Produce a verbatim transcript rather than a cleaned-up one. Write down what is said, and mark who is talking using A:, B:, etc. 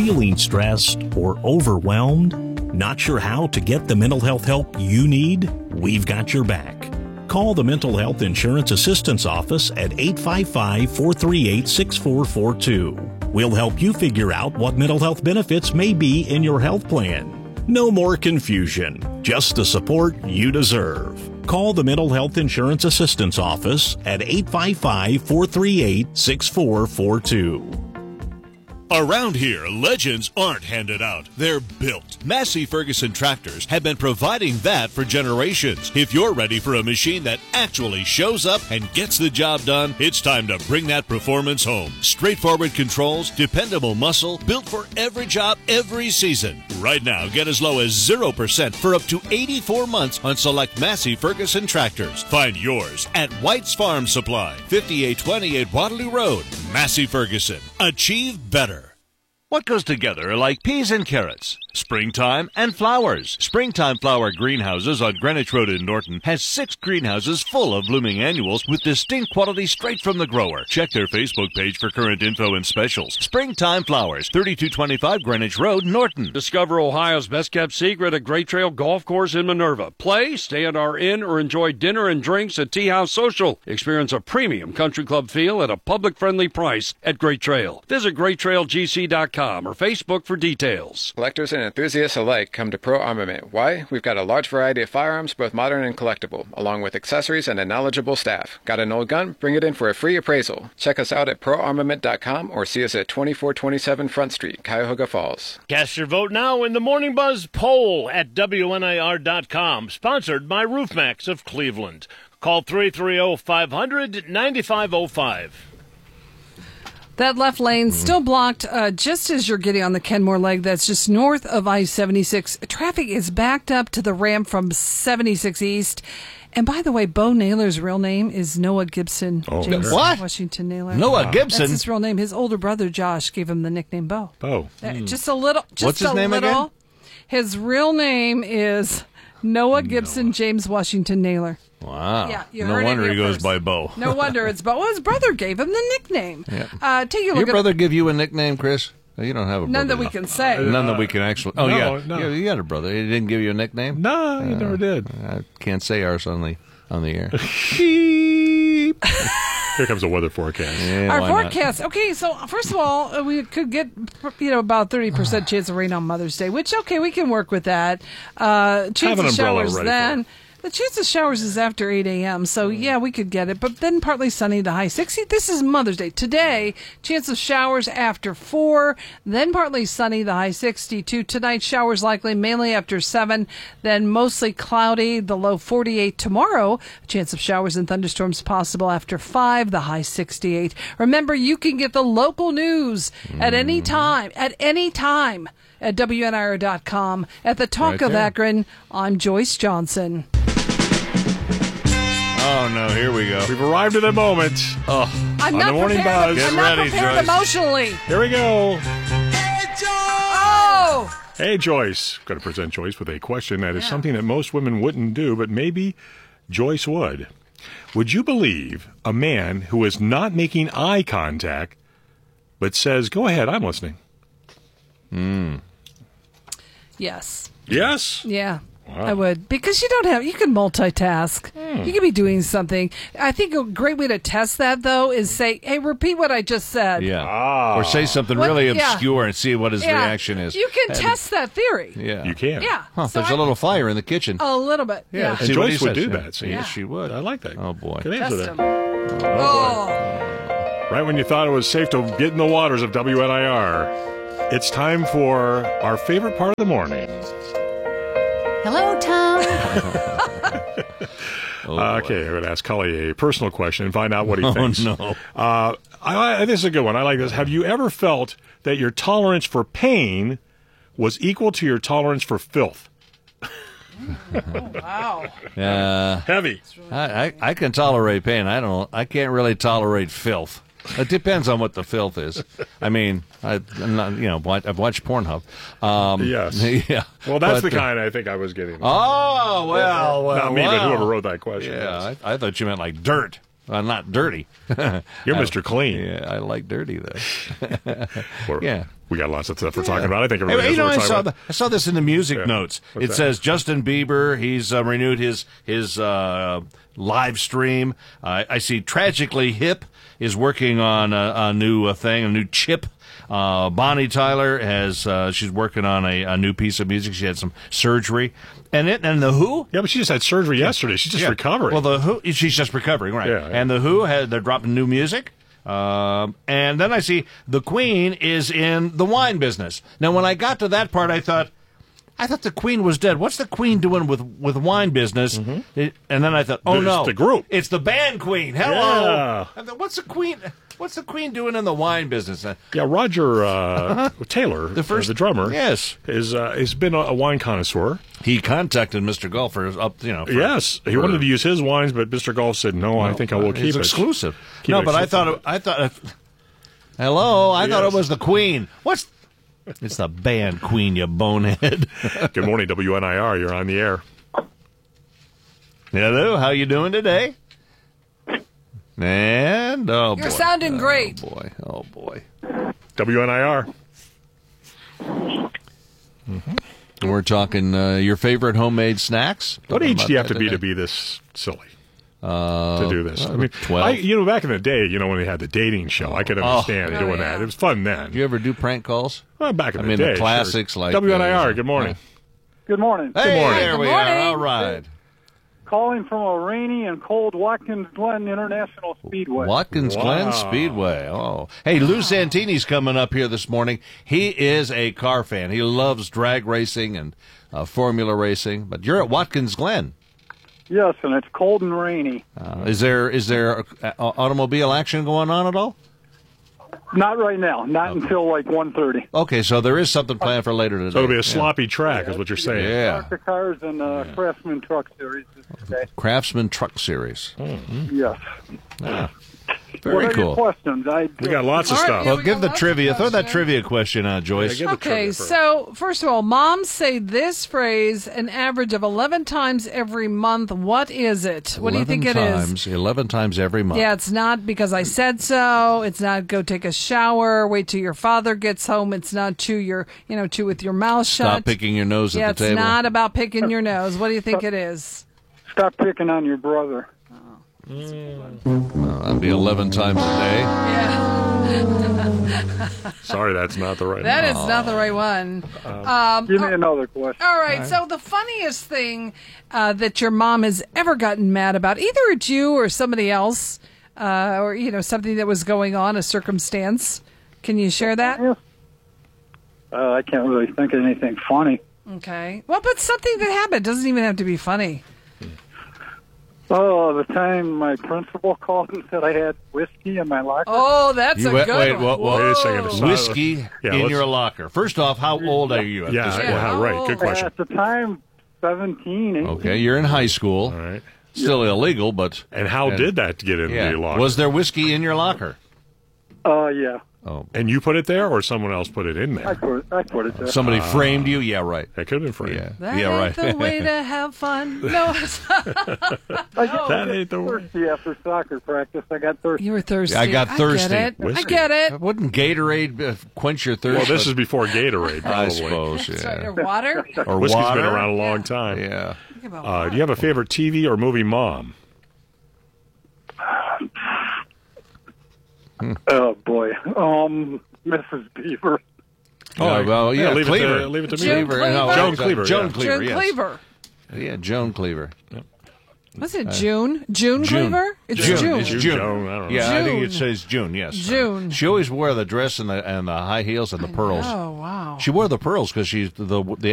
A: Feeling stressed or overwhelmed? Not sure how to get the mental health help you need? We've got your back. Call the Mental Health Insurance Assistance Office at eight five five, four three eight, six four four two. We'll help you figure out what mental health benefits may be in your health plan. No more confusion, just the support you deserve. Call the Mental Health Insurance Assistance Office at eight five five, four three eight, six four four two.
B: Around here, legends aren't handed out, they're built. Massey Ferguson Tractors have been providing that for generations. If you're ready for a machine that actually shows up and gets the job done, it's time to bring that performance home. Straightforward controls, dependable muscle, built for every job, every season. Right now, get as low as zero percent for up to eighty-four months on select Massey Ferguson Tractors. Find yours at White's Farm Supply, fifty-eight twenty-eight Waterloo Road. Massey Ferguson. Achieve better. What goes together like peas and carrots? Springtime and flowers. Springtime Flower Greenhouses on Greenwich Road in Norton has six greenhouses full of blooming annuals with distinct quality straight from the grower. Check their Facebook page for current info and specials. Springtime Flowers, thirty-two twenty-five Greenwich Road, Norton.
C: Discover Ohio's best-kept secret at Great Trail Golf Course in Minerva. Play, stay at our inn, or enjoy dinner and drinks at Tea House Social. Experience a premium country club feel at a public-friendly price at Great Trail. Visit great trail g c dot com or Facebook for details.
D: Collectors and enthusiasts alike come to Pro Armament. Why? We've got a large variety of firearms, both modern and collectible, along with accessories and a knowledgeable staff. Got an old gun? Bring it in for a free appraisal. Check us out at pro armament dot com or see us at twenty-four twenty-seven Front Street, Cuyahoga Falls.
E: Cast your vote now in the Morning Buzz poll at W N I R dot com, sponsored by RoofMax of Cleveland. Call three three zero, five hundred, nine five zero five.
F: That left lane still blocked uh, just as you're getting on the Kenmore leg. That's just north of I seventy-six. Traffic is backed up to the ramp from seventy-six East. And by the way, Bo Naylor's real name is Noah Gibson.
G: Oh,
F: James
G: what?
F: Washington Naylor.
G: Noah wow. Gibson?
F: That's his real name. His older brother, Josh, gave him the nickname Bo.
G: Bo.
F: Uh, mm. Just a little. Just
G: What's his
F: a
G: name
F: little.
G: again?
F: His real name is Noah Gibson
G: Noah.
F: James Washington Naylor.
G: Wow.
F: Yeah, you
G: no
F: heard
G: wonder
F: it
G: he
F: here
G: goes
F: first.
G: by Bo.
F: No wonder it's Bo. Well, his brother gave him the nickname.
G: Yeah.
F: Uh, take a look
G: Your
F: at
G: brother give you a nickname, Chris? You don't have a brother.
F: None that we can say.
G: Uh, None that we can actually. Oh,
H: no,
G: yeah.
H: no.
G: yeah. You got a brother. He didn't give you a nickname?
H: No, he uh, never did.
G: I can't say ours on the, on the air.
H: Beep. Here comes the weather forecast.
G: Yeah,
F: Our
G: why
F: forecast.
G: not?
F: Okay, so first of all, uh, we could get you know about thirty percent chance of rain on Mother's Day, which okay, we can work with that. Uh, chance
H: Have an
F: of
H: umbrella
F: showers
H: ready
F: then.
H: for it.
F: The chance of showers is after eight a.m., so yeah, we could get it. But then partly sunny to high sixty. This is Mother's Day. Today, chance of showers after four, then partly sunny, the high sixty-two. Tonight, showers likely mainly after seven, then mostly cloudy, the low forty-eight. Tomorrow, chance of showers and thunderstorms possible after five, the high sixty-eight. Remember, you can get the local news at any time, at any time at W N I R dot com. At the Talk
G: Right
F: of
G: there.
F: Akron, I'm Joyce Johnson.
G: Oh, no, here we go.
H: We've arrived at the moment.
G: Oh,
F: I'm
H: On
F: not
H: the Morning
F: prepared.
H: Buzz.
F: I'm
G: Get
F: not
G: ready,
F: prepared
G: Joyce.
F: emotionally.
H: Here we go.
F: Oh,
H: Hey, Joyce. Going to present Joyce with a question that is
F: Yeah.
H: something that most women wouldn't do, but maybe Joyce would. Would you believe a man who is not making eye contact but says, go ahead, I'm listening?
F: yes,
H: Yes?
F: yeah.
H: Wow.
F: I would, because you don't have, you can multitask.
H: Hmm.
F: You can be doing something. I think a great way to test that, though, is say, hey, repeat what I just said.
G: yeah.
H: Ah.
G: Or say something
F: What-
G: really
F: yeah.
G: obscure and see what his
F: Yeah.
G: reaction is.
F: You can
G: And-
F: test that theory.
G: Yeah.
H: You can.
F: Yeah.
G: Huh,
F: So
G: there's
F: I-
G: a little fire in the kitchen.
F: A little bit. Yeah.
H: And
G: See what he
H: Joyce would
G: says.
H: do
G: Yeah.
H: that. See?
G: Yes, she would.
H: I like that.
G: Oh, boy.
H: Good answer
F: Test
H: there.
F: them. Oh.
H: Right when you thought it was safe to get in the waters of W N I R, it's time for our favorite part of the morning.
I: Hello, Tom.
G: Oh,
H: Uh, okay, I'm going to ask Cully a personal question and find out what he
G: Oh,
H: thinks.
G: no.
H: Uh, I, I, this is a good one. I like this. Have you ever felt that your tolerance for pain was equal to your tolerance for filth?
F: Wow.
G: Uh,
H: Heavy.
G: I, I, I can tolerate pain. I don't. I can't really tolerate filth. It depends on what the filth is. I mean, I, I'm not, you know, wa- I've watched Pornhub. Um,
H: Yes.
G: Yeah.
H: Well, that's
G: But,
H: the
G: uh,
H: kind I think I was getting.
G: Oh well, well.
H: Not me, but
G: wow.
H: whoever wrote that question.
G: Yeah,
H: yes.
G: I, I thought you meant like dirt. Uh, not dirty.
H: You're Mister Clean.
G: Yeah, I like dirty though.
H: Or
G: yeah.
H: We got lots of stuff we're talking about. I think
G: Hey,
H: everybody
G: you know,
H: knows
G: I
H: what we're
G: saw,
H: talking
G: the,
H: about.
G: I saw this in the music
H: Yeah.
G: notes.
H: What's
G: It
H: that?
G: says Justin Bieber, he's uh, renewed his his uh, live stream. Uh, I see Tragically Hip is working on a, a new uh, thing, a new chip. Uh, Bonnie Tyler has uh, she's working on a, a new piece of music. She had some surgery, and it and the Who.
H: Yeah, but she just had surgery yesterday. She's just
G: Yeah.
H: recovering.
G: Well, the Who, she's just recovering, right?
H: Yeah, yeah.
G: And the Who had they're dropping new music. Um, and then I see the Queen is in the wine business. Now, when I got to that part, I thought, I thought the Queen was dead. What's the Queen doing with with wine business? It- and then I thought, oh
H: It's
G: no,
H: the group.
G: It's the band Queen. Hello.
H: Yeah.
G: I thought, what's the Queen? What's the Queen doing in the wine business? Uh,
H: yeah, Roger uh, Taylor,
G: The first-
H: uh, the drummer,
G: yes.
H: is uh, has been a, a wine connoisseur.
G: He contacted Mister Golfer up, you know. for-
H: Yes, he
G: for-
H: wanted to use his wines, but Mister Golf said, "No, I think I will keep
G: it's
H: it
G: exclusive."
H: Keep
G: no,
H: it
G: but I
H: exclusive.
G: thought it, I thought. It, hello, I thought
H: Yes.
G: it was the Queen. What's? It's the band Queen, you bonehead.
H: Good morning, W N I R. You're on the air.
G: Hello, how you doing today? And oh
F: You're
G: boy.
F: sounding
G: Oh,
F: great.
G: boy, oh boy.
H: W N I R.
G: We're talking uh, your favorite homemade snacks.
H: What
G: Talking
H: age do you have
G: about
H: to be
G: that
H: to
G: today.
H: be this silly?
G: Uh,
H: to do this. I mean,
G: twelve.
H: I, you know, back in the day, you know, when they had the dating show, I could understand
F: Oh,
H: doing
F: yeah.
H: that. It was fun then.
G: Do you ever do prank calls?
H: Well, back in
G: I
H: the
G: mean,
H: day,
G: the
H: sure.
G: classics like
H: W N I R.
G: uh,
H: Good morning.
J: Good morning.
G: Hey,
H: morning.
G: there
F: Good
G: we
F: morning.
G: are. All right.
J: Calling from a rainy and cold Watkins Glen International Speedway.
G: Watkins
H: Wow.
G: Glen Speedway. Oh, hey, Lou Santini's coming up here this morning. He is a car fan. He loves drag racing and uh, formula racing. But you're at Watkins Glen.
J: Yes, and it's cold and rainy.
G: Uh, is there is there uh, automobile action going on at all?
J: Not right now. Not until like one thirty.
G: Okay, so there is something planned for later today.
H: So it'll be a
G: Yeah.
H: sloppy track, is what you're saying.
G: Yeah.
J: Doctor Cars and uh, Craftsman Truck Series is today.
G: Craftsman Truck Series.
J: Yes.
G: Yeah.
J: What
G: Very
J: are your
G: cool.
J: questions? I
H: We got lots of
F: All right,
H: stuff.
F: yeah,
G: Well,
F: we
G: give
F: got
G: the
F: lots
G: trivia.
F: of
G: Throw that
F: questions.
G: trivia question out, Joyce.
H: Yeah, give the
F: Okay,
H: trivia first.
F: so first of all, moms say this phrase an average of eleven times every month. What is it? What do you think it is?
G: times, Eleven times every month.
F: Yeah, it's not because I said so. It's not go take a shower, wait till your father gets home. It's not chew your, you know, chew with your mouth
G: Stop
F: shut.
G: picking your nose
F: yeah,
G: at the
F: it's
G: table.
F: not about picking your nose. What do you think it is?
J: Stop picking on your brother.
G: Well, that'd be eleven times a day.
F: Yeah,
H: Sorry, that's not the right
F: that
H: one.
F: is not the right one. Um,
J: Give me another question.
F: All right. So the funniest thing uh, that your mom has ever gotten mad about, either at you or somebody else, uh, or you know something that was going on, a circumstance. Can you share that?
J: Uh, I can't really think of anything funny.
F: Okay. Well, but something that happened doesn't even have to be funny.
J: Oh, the time my principal called and said I had whiskey in my locker.
F: Oh, that's
G: You
F: a
G: wait-
F: good
G: wait,
F: one.
G: whoa, whoa.
H: Wait a second. It's not-
G: Whiskey
H: Yeah,
G: in
H: let's-
G: your locker. First off, how old are you at
H: Yeah,
G: this point?
H: yeah,
F: point.
H: right. Good question.
J: At the time, seventeen, eighteen.
G: Okay, you're in high school.
H: All right.
G: Still illegal, but
H: And how
G: And-
H: did that get into
G: yeah.
H: the locker?
G: Was there whiskey in your locker?
J: Uh, yeah.
G: Oh,
H: and you put it there, or someone else put it in
J: I
H: there?
J: put, I put it there.
G: somebody framed you? Yeah, right.
H: That could have been free.
G: Yeah,
F: That
G: yeah,
F: ain't
G: right.
F: the way to have fun. No, it's not.
J: I get
H: That ain't the way.
J: thirsty after soccer practice. I got thirsty.
F: You were thirsty.
G: I got thirsty.
F: I get it. I
H: Whiskey.
F: get it.
G: Wouldn't Gatorade uh, quench your thirst?
H: Well, this
G: But-
H: is before Gatorade,
G: I
H: probably.
G: suppose.
F: That's right.
G: Yeah.
F: Or water.
G: Or
H: Whiskey's
G: water.
H: been around a long time.
G: Yeah.
F: Think about
H: Uh,
F: water.
H: do you have a favorite T V or movie mom?
J: Oh boy. Um, Missus Beaver.
G: Oh, well, yeah,
H: leave
G: Cleaver.
H: it to leave it to me.
F: Joan
G: Cleaver.
F: Cleaver?
G: No,
H: Joan
G: uh,
H: Cleaver,
G: Joan
H: yeah.
G: Cleaver.
F: June
G: yes.
F: Cleaver.
G: Yeah, Joan Cleaver.
F: Was it June? June
G: June.
F: Cleaver? It's
G: June.
F: June.
G: It's
H: June.
G: June.
H: Joan, I don't know.
G: Yeah, I think
F: June.
G: it says June. Yes,
F: June.
G: She always wore the dress and the and the high heels and the pearls.
F: Oh, wow.
G: She wore the pearls because she's the the